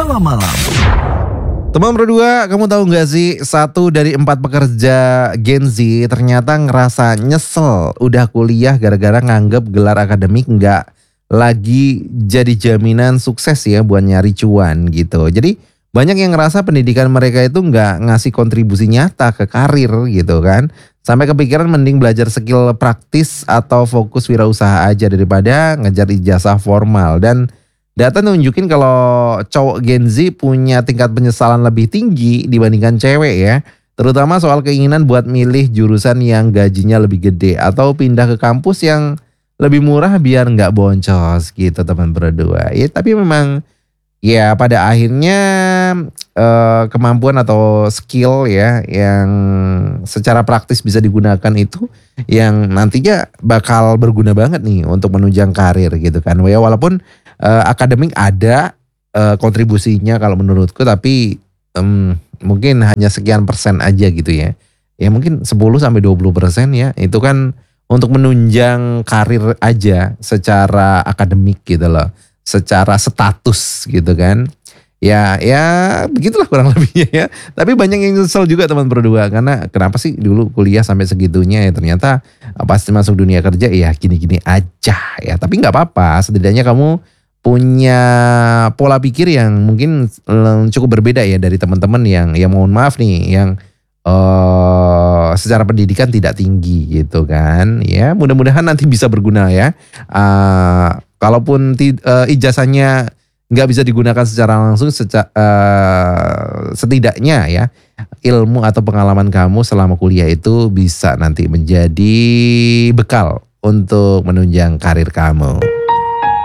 malam-malam. Teman berdua, kamu tahu gak sih 1 dari 4 pekerja Gen Z ternyata ngerasa nyesel udah kuliah gara-gara nganggep gelar akademik gak lagi jadi jaminan sukses ya buat nyari cuan gitu. Jadi banyak yang ngerasa pendidikan mereka itu gak ngasih kontribusi nyata ke karir gitu kan. Sampai kepikiran mending belajar skill praktis atau fokus wirausaha aja daripada ngejar ijazah formal. Dan data nunjukin kalau cowok Gen Z punya tingkat penyesalan lebih tinggi dibandingkan cewek ya. Terutama soal keinginan buat milih jurusan yang gajinya lebih gede atau pindah ke kampus yang lebih murah biar nggak boncos gitu teman berdua. Ya tapi memang ya pada akhirnya kemampuan atau skill ya yang secara praktis bisa digunakan itu yang nantinya bakal berguna banget nih untuk menunjang karir gitu kan. Ya walaupun akademik ada kontribusinya kalau menurutku, tapi mungkin hanya sekian persen aja gitu ya. Ya mungkin 10-20% ya. Itu kan untuk menunjang karir aja secara akademik gitu loh. Secara status gitu kan. Ya begitulah kurang lebihnya ya. Tapi banyak yang nyesel juga teman berdua. Karena kenapa sih dulu kuliah sampai segitunya ya. Ternyata pasti masuk dunia kerja ya gini-gini aja ya. Tapi gak apa-apa, setidaknya kamu punya pola pikir yang mungkin cukup berbeda ya dari teman-teman yang mohon maaf nih yang secara pendidikan tidak tinggi gitu kan ya. Mudah-mudahan nanti bisa berguna ya. Kalaupun ijazahnya nggak bisa digunakan secara langsung, setidaknya ya ilmu atau pengalaman kamu selama kuliah itu bisa nanti menjadi bekal untuk menunjang karir kamu.